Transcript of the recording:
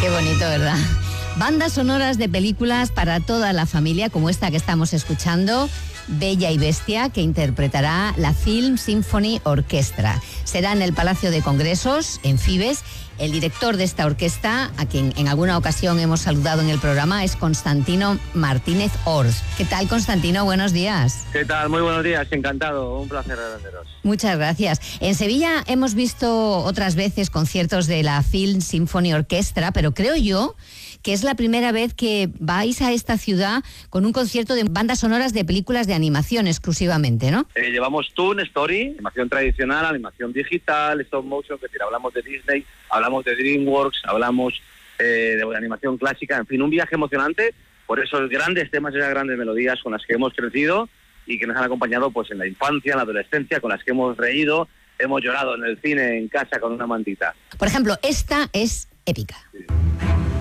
Qué bonito, ¿verdad? Bandas sonoras de películas para toda la familia, como esta que estamos escuchando, Bella y Bestia, que interpretará la Film Symphony Orchestra. Será en el Palacio de Congresos, en Fibes. El director de esta orquesta, a quien en alguna ocasión hemos saludado en el programa, es Constantino Martínez Ors. ¿Qué tal, Constantino? Buenos días. ¿Qué tal? Muy buenos días, encantado, un placer atenderos. Muchas gracias. En Sevilla hemos visto otras veces conciertos de la Film Symphony Orchestra, pero creo yo que es la primera vez que vais a esta ciudad con un concierto de bandas sonoras de películas de animación exclusivamente, ¿no? Llevamos Toon Story, animación tradicional, animación digital, stop motion, es decir, hablamos de Disney, hablamos de DreamWorks, hablamos de animación clásica, en fin, un viaje emocionante por esos grandes temas, esas grandes melodías con las que hemos crecido y que nos han acompañado pues en la infancia, en la adolescencia, con las que hemos reído, hemos llorado en el cine, en casa, con una mantita. Por ejemplo, esta es épica. Sí.